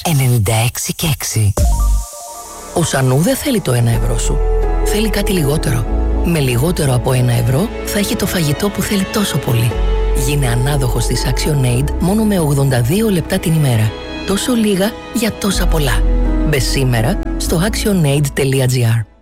96 και 6. Ο Σανού δεν θέλει το 1 ευρώ σου. Θέλει κάτι λιγότερο. Με λιγότερο από 1 ευρώ θα έχει το φαγητό που θέλει τόσο πολύ. Γίνε ανάδοχος της ActionAid μόνο με 82 λεπτά την ημέρα. Τόσο λίγα για τόσα πολλά. Μπες σήμερα στο actionaid.gr.